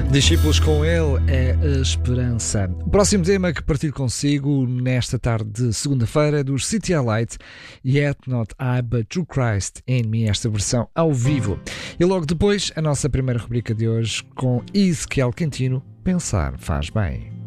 Discípulos, com ele é a esperança. O próximo tema que partilho consigo nesta tarde de segunda-feira é dos City Light, Yet Not I But Through Christ in Me, esta versão ao vivo. E logo depois a nossa primeira rubrica de hoje com Ezequiel Quintino, Pensar Faz Bem.